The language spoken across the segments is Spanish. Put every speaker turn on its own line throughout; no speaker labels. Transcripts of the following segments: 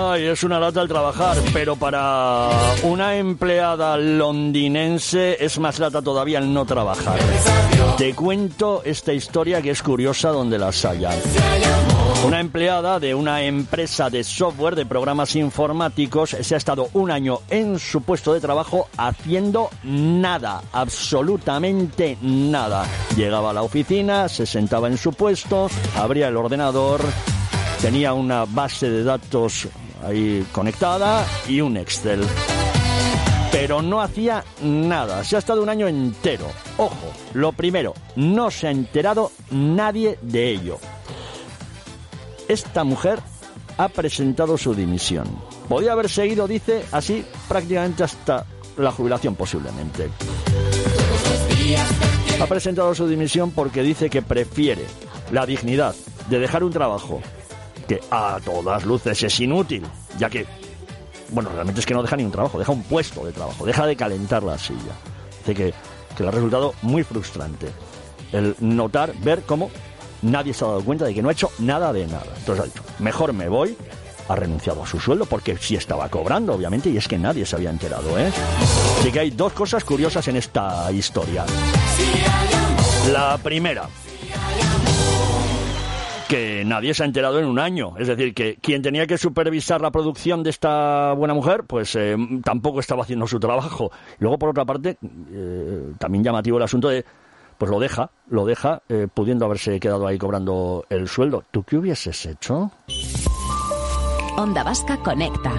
Ay, es una lata el trabajar, pero para una empleada londinense es más lata todavía el no trabajar. Te cuento esta historia que es curiosa donde las haya. Una empleada de una empresa de software de programas informáticos se ha estado un año en su puesto de trabajo haciendo nada, absolutamente nada. Llegaba a la oficina, se sentaba en su puesto, abría el ordenador, tenía una base de datos ahí conectada y un Excel. Pero no hacía nada, se ha estado un año entero. Ojo, lo primero, no se ha enterado nadie de ello. Esta mujer ha presentado su dimisión. Podía haber seguido, dice, así prácticamente hasta la jubilación posiblemente. Ha presentado su dimisión porque dice que prefiere la dignidad de dejar un trabajo que a todas luces es inútil, ya que, bueno, realmente es que no deja ni un trabajo, deja un puesto de trabajo, deja de calentar la silla. Dice que le ha resultado muy frustrante el notar, ver cómo nadie se ha dado cuenta de que no ha hecho nada de nada. Entonces ha dicho, mejor me voy. Ha renunciado a su sueldo porque sí estaba cobrando, obviamente, y es que nadie se había enterado, ¿eh? Así que hay dos cosas curiosas en esta historia. La primera, que nadie se ha enterado en un año. Es decir, que quien tenía que supervisar la producción de esta buena mujer, pues tampoco estaba haciendo su trabajo. Luego, por otra parte, también llamativo el asunto de pues lo deja, pudiendo haberse quedado ahí cobrando el sueldo. ¿Tú qué hubieses hecho?
Onda Vasca Conecta.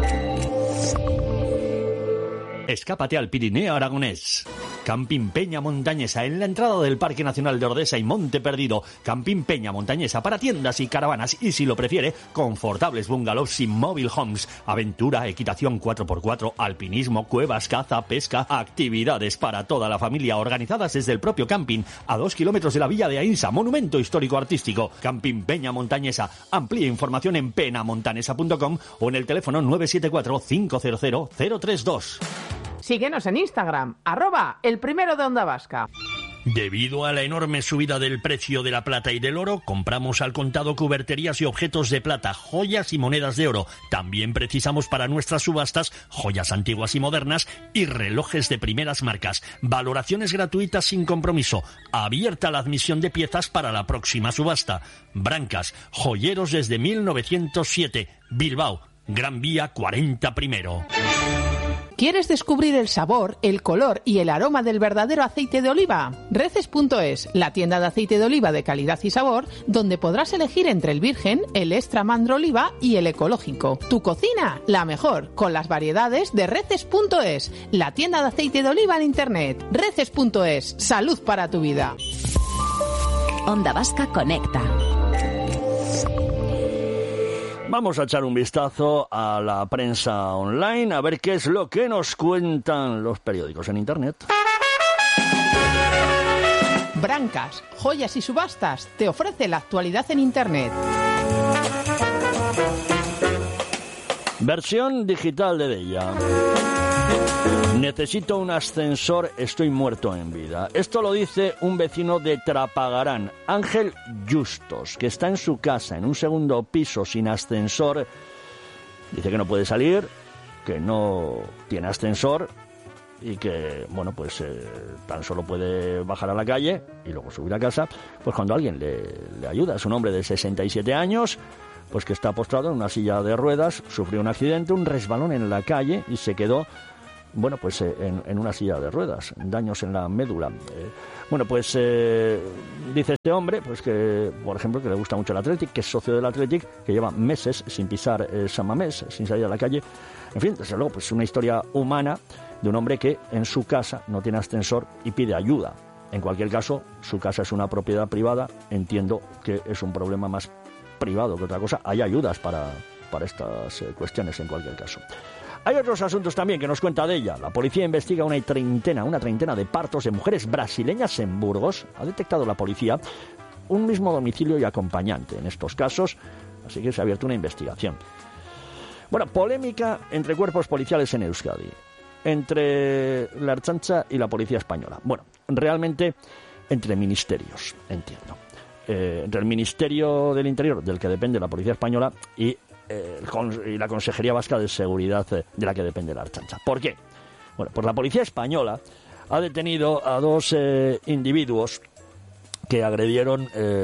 Escápate al Pirineo aragonés. Camping Peña Montañesa, en la entrada del Parque Nacional de Ordesa y Monte Perdido. Camping Peña Montañesa para tiendas y caravanas y, si lo prefiere, confortables bungalows y mobile homes. Aventura, equitación 4x4, alpinismo, cuevas, caza, pesca, actividades para toda la familia organizadas desde el propio camping, a 2 kilómetros de la villa de Ainsa, monumento histórico-artístico. Camping Peña Montañesa. Amplía información en penamontanesa.com o en el teléfono 974 500 032.
Síguenos en Instagram, @elprimero de Onda Vasca.
Debido a la enorme subida del precio de la plata y del oro, compramos al contado cuberterías y objetos de plata, joyas y monedas de oro. También precisamos para nuestras subastas joyas antiguas y modernas y relojes de primeras marcas. Valoraciones gratuitas sin compromiso. Abierta la admisión de piezas para la próxima subasta. Brancas, joyeros desde 1907. Bilbao, Gran Vía 40 primero.
¿Quieres descubrir el sabor, el color y el aroma del verdadero aceite de oliva? Reces.es, la tienda de aceite de oliva de calidad y sabor, donde podrás elegir entre el virgen, el extra mandro oliva y el ecológico. Tu cocina, la mejor, con las variedades de Reces.es, la tienda de aceite de oliva en internet. Reces.es, salud para tu vida.
Onda Vasca Conecta.
Vamos a echar un vistazo a la prensa online, a ver qué es lo que nos cuentan los periódicos en internet.
Brancas, joyas y subastas te ofrece la actualidad en internet.
Versión digital de Deia. Necesito un ascensor, estoy muerto en vida. Esto lo dice un vecino de Trapagarán, Ángel Justos, que está en su casa, en un segundo piso sin ascensor. Dice que no puede salir, que no tiene ascensor y que, bueno, pues tan solo puede bajar a la calle y luego subir a casa, pues cuando alguien le ayuda. Es un hombre de 67 años, pues que está postrado en una silla de ruedas, sufrió un accidente, un resbalón en la calle y se quedó, bueno, pues en una silla de ruedas, daños en la médula. Bueno, pues dice este hombre, pues que, por ejemplo, que le gusta mucho el Athletic, que es socio del Athletic, que lleva meses sin pisar San Mamés, sin salir a la calle. En fin, desde luego, pues una historia humana de un hombre que en su casa no tiene ascensor y pide ayuda. En cualquier caso, su casa es una propiedad privada, entiendo que es un problema más privado que otra cosa. Hay ayudas para estas cuestiones en cualquier caso. Hay otros asuntos también que nos cuenta de ella. La policía investiga una treintena de partos de mujeres brasileñas en Burgos. Ha detectado la policía un mismo domicilio y acompañante en estos casos, así que se ha abierto una investigación. Bueno, polémica entre cuerpos policiales en Euskadi, entre la Ertzaintza y la policía española. Bueno, realmente entre ministerios, entiendo. Entre el Ministerio del Interior, del que depende la policía española, y y la Consejería Vasca de Seguridad de la que depende la Ertzaintza. ¿Por qué? Bueno, pues la policía española ha detenido a 2 individuos que agredieron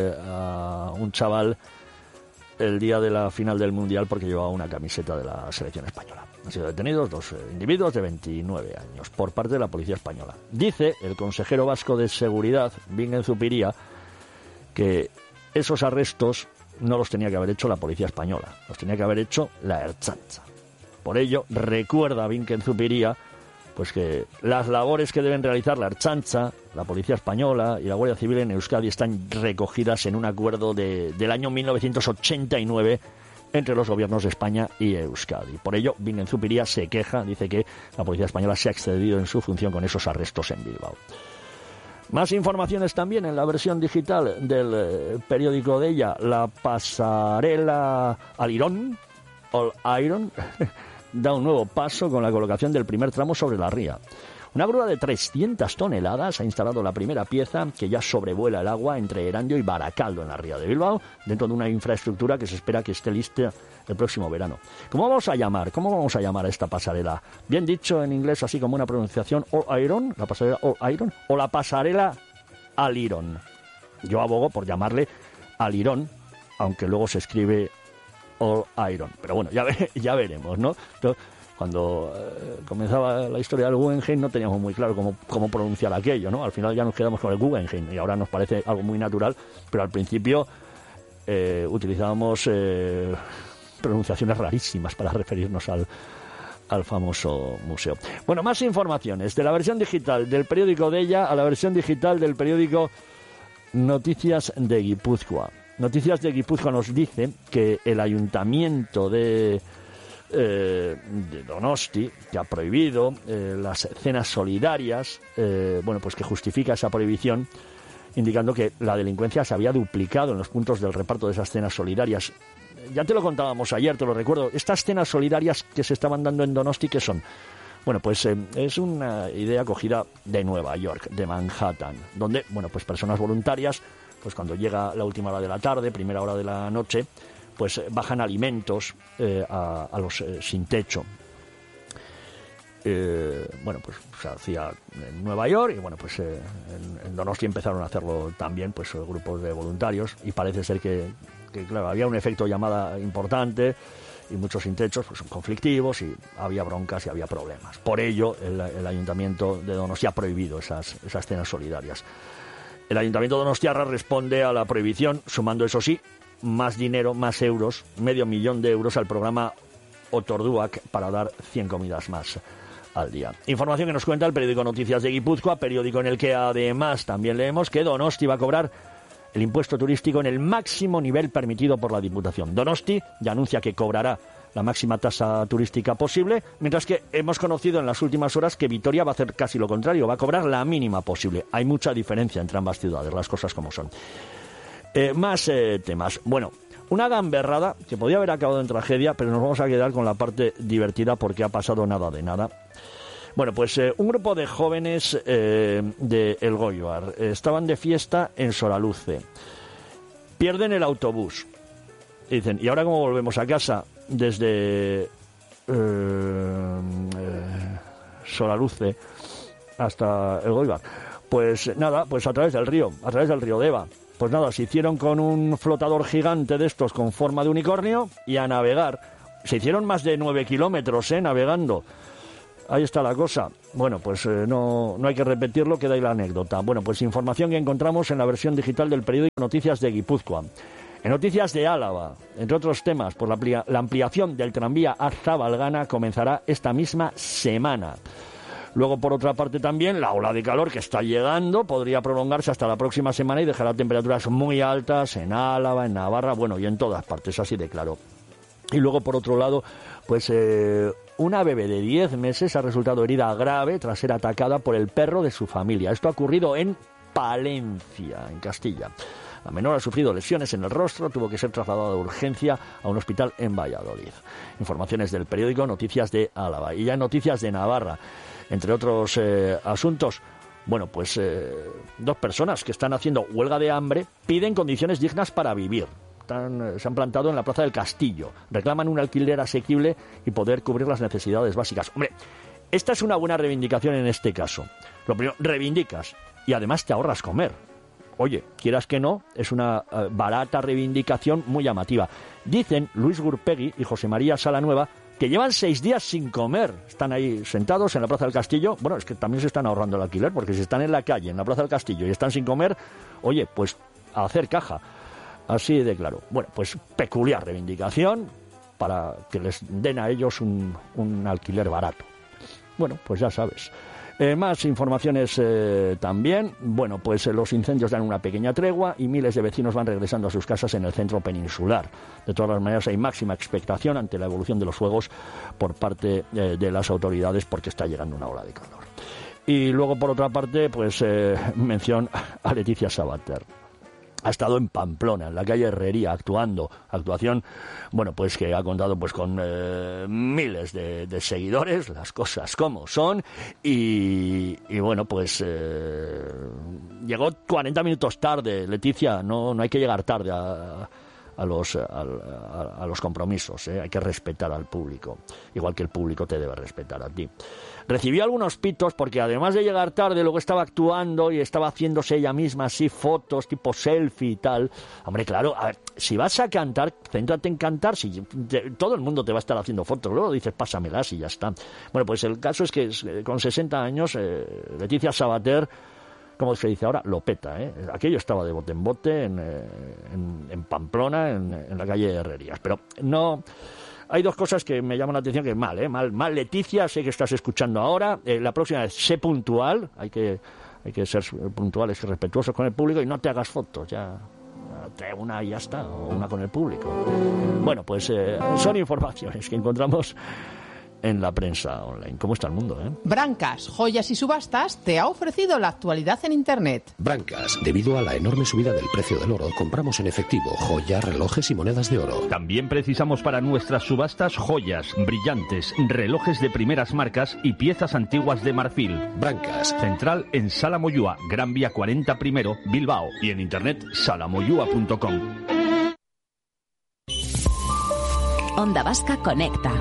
a un chaval el día de la final del Mundial porque llevaba una camiseta de la selección española. Han sido detenidos 2 individuos de 29 años por parte de la policía española. Dice el consejero vasco de Seguridad, Bingen Zupiria, que esos arrestos no los tenía que haber hecho la policía española, los tenía que haber hecho la Ertzaintza. Por ello, recuerda Bingen Zupiria pues que las labores que deben realizar la Ertzaintza, la Policía Española y la Guardia Civil en Euskadi están recogidas en un acuerdo del año 1989 entre los gobiernos de España y Euskadi. Por ello, Bingen Zupiria se queja, dice que la Policía Española se ha excedido en su función con esos arrestos en Bilbao. Más informaciones también en la versión digital del periódico de ella, la pasarela Alirón, All Iron, da un nuevo paso con la colocación del primer tramo sobre la ría. Una grúa de 300 toneladas ha instalado la primera pieza que ya sobrevuela el agua entre Erandio y Baracaldo en la ría de Bilbao, dentro de una infraestructura que se espera que esté lista el próximo verano. ¿Cómo vamos a llamar a esta pasarela? Bien dicho en inglés, así como una pronunciación, All Iron, la pasarela All Iron, o la pasarela Alirón. Yo abogo por llamarle Alirón, aunque luego se escribe All Iron. Pero bueno, ya veremos, ¿no? Entonces, cuando comenzaba la historia del Guggenheim no teníamos muy claro cómo pronunciar aquello, ¿no? Al final ya nos quedamos con el Guggenheim y ahora nos parece algo muy natural, pero al principio utilizábamos pronunciaciones rarísimas para referirnos al famoso museo. Bueno, más informaciones de la versión digital del periódico de ella a la versión digital del periódico Noticias de Guipúzcoa. Noticias de Guipúzcoa nos dice que el ayuntamiento de Donosti, que ha prohibido las cenas solidarias, pues que justifica esa prohibición, indicando que la delincuencia se había duplicado en los puntos del reparto de esas cenas solidarias. Ya te lo contábamos ayer, te lo recuerdo. Estas cenas solidarias que se estaban dando en Donosti, ¿qué son? Bueno, pues es una idea cogida de Nueva York, de Manhattan, donde, pues personas voluntarias, pues cuando llega la última hora de la tarde, primera hora de la noche, pues bajan alimentos a los sin techo. Pues se hacía en Nueva York y pues en Donosti empezaron a hacerlo también pues grupos de voluntarios y parece ser que claro, había un efecto llamada importante y muchos sin techos pues son conflictivos y había broncas y había problemas. Por ello el ayuntamiento de Donosti ha prohibido esas cenas solidarias. El ayuntamiento de Donostiarra responde a la prohibición sumando, eso sí, más dinero, más euros, 500.000 euros al programa Otorduak para dar 100 comidas más al día. Información que nos cuenta el periódico Noticias de Guipúzcoa, periódico en el que además también leemos que Donosti va a cobrar el impuesto turístico en el máximo nivel permitido por la Diputación. Donosti ya anuncia que cobrará la máxima tasa turística posible, mientras que hemos conocido en las últimas horas que Vitoria va a hacer casi lo contrario, va a cobrar la mínima posible. Hay mucha diferencia entre ambas ciudades, las cosas como son. Más temas. Bueno, una gamberrada que podía haber acabado en tragedia, pero nos vamos a quedar con la parte divertida porque ha pasado nada de nada. Bueno, pues un grupo de jóvenes de El Goibar estaban de fiesta en Soraluce. Pierden el autobús. Y dicen, ¿y ahora cómo volvemos a casa? Desde Soraluce hasta El Goibar. Pues nada, pues a través del río Deva. Pues nada, se hicieron con un flotador gigante de estos con forma de unicornio y a navegar. Se hicieron más de 9 kilómetros, navegando. Ahí está la cosa. Bueno, pues no hay que repetirlo, queda ahí la anécdota. Bueno, pues información que encontramos en la versión digital del periódico Noticias de Guipúzcoa. En Noticias de Álava, entre otros temas, pues la ampliación del tranvía a Zabalgana comenzará esta misma semana. Luego, por otra parte, también la ola de calor que está llegando podría prolongarse hasta la próxima semana y dejará temperaturas muy altas en Álava, en Navarra, y en todas partes, así de claro. Y luego, por otro lado, pues una bebé de 10 meses ha resultado herida grave tras ser atacada por el perro de su familia. Esto ha ocurrido en Palencia, en Castilla. La menor ha sufrido lesiones en el rostro, tuvo que ser trasladada de urgencia a un hospital en Valladolid. Informaciones del periódico Noticias de Álava. Y ya en Noticias de Navarra, entre otros asuntos, dos personas que están haciendo huelga de hambre piden condiciones dignas para vivir. se han plantado en la Plaza del Castillo. Reclaman un alquiler asequible y poder cubrir las necesidades básicas. Hombre, esta es una buena reivindicación en este caso. Lo primero, reivindicas y además te ahorras comer. Oye, quieras que no, es una barata reivindicación muy llamativa. Dicen Luis Gurpegui y José María Salanueva que llevan 6 días sin comer. Están ahí sentados en la Plaza del Castillo. Bueno, es que también se están ahorrando el alquiler, porque si están en la calle, en la Plaza del Castillo, y están sin comer, oye, pues a hacer caja. Así de claro. Bueno, pues peculiar reivindicación para que les den a ellos un alquiler barato. Bueno, pues ya sabes. Más informaciones también. Bueno, pues los incendios dan una pequeña tregua y miles de vecinos van regresando a sus casas en el centro peninsular. De todas las maneras, hay máxima expectación ante la evolución de los fuegos por parte de las autoridades, porque está llegando una ola de calor. Y luego, por otra parte, pues mención a Leticia Sabater. Ha estado en Pamplona, en la calle Herrería, actuación, bueno, pues que ha contado pues con miles de seguidores, las cosas como son, y bueno, pues llegó 40 minutos tarde. Leticia, no hay que llegar tarde a los compromisos, hay que respetar al público, igual que el público te debe respetar a ti. Recibió algunos pitos porque además de llegar tarde, luego estaba actuando y estaba haciéndose ella misma así fotos tipo selfie y tal. Hombre, claro, a ver, si vas a cantar, céntrate en cantar. Si todo el mundo te va a estar haciendo fotos, luego dices pásamelas y ya está. Bueno, pues el caso es que con 60 años Leticia Sabater, como se dice ahora, lo peta, Aquello estaba de bote en bote en Pamplona, en la calle de Herrerías. Pero no... Hay dos cosas que me llaman la atención, que mal Leticia, sé que estás escuchando ahora. La próxima vez, sé puntual, hay que ser puntuales y respetuosos con el público, y no te hagas fotos, ya trae una y ya está, o una con el público. Bueno, pues son informaciones que encontramos en la prensa online. ¿Cómo está el mundo,
Brancas, Joyas y Subastas te ha ofrecido la actualidad en Internet.
Brancas, debido a la enorme subida del precio del oro, compramos en efectivo joyas, relojes y monedas de oro.
También precisamos para nuestras subastas joyas, brillantes, relojes de primeras marcas y piezas antiguas de marfil.
Brancas.
Central en Sala Moyúa, Gran Vía 40 I, Bilbao, y en internet salamoyua.com.
Onda Vasca Conecta.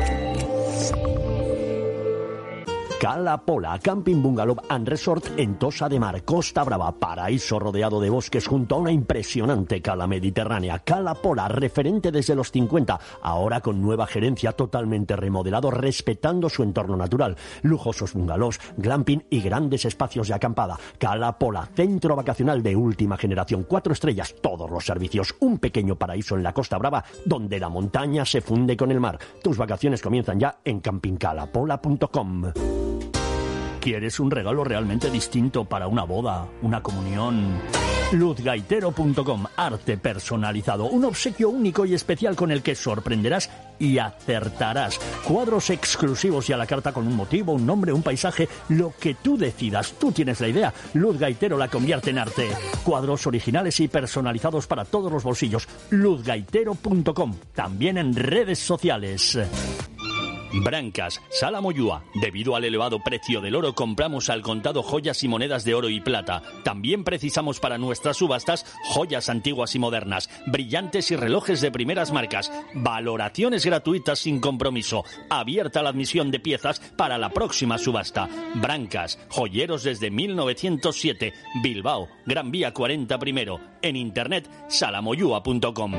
Cala Pola, Camping Bungalow and Resort en Tossa de Mar, Costa Brava, paraíso rodeado de bosques junto a una impresionante cala mediterránea. Cala Pola, referente desde los 50, ahora con nueva gerencia, totalmente remodelado, respetando su entorno natural. Lujosos bungalows, glamping y grandes espacios de acampada. Cala Pola, centro vacacional de última generación, 4 estrellas, todos los servicios. Un pequeño paraíso en la Costa Brava, donde la montaña se funde con el mar. Tus vacaciones comienzan ya en campingcalapola.com.
¿Quieres un regalo realmente distinto para una boda, una comunión? Luzgaitero.com, arte personalizado, un obsequio único y especial con el que sorprenderás y acertarás. Cuadros exclusivos y a la carta con un motivo, un nombre, un paisaje, lo que tú decidas. Tú tienes la idea, Luzgaitero la convierte en arte. Cuadros originales y personalizados para todos los bolsillos. Luzgaitero.com, también en redes sociales. Brancas, Sala Moyúa. Debido al elevado precio del oro, compramos al contado joyas y monedas de oro y plata. También precisamos para nuestras subastas joyas antiguas y modernas, brillantes y relojes de primeras marcas. Valoraciones gratuitas sin compromiso. Abierta la admisión de piezas para la próxima subasta. Brancas, joyeros desde 1907. Bilbao, Gran Vía 40 I. En internet, salamoyua.com.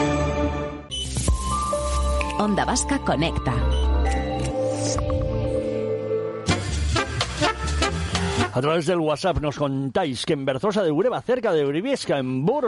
Onda Vasca Conecta.
A través del WhatsApp nos contáis que en Berzosa de Ureba, cerca de Briviesca, en Burgos,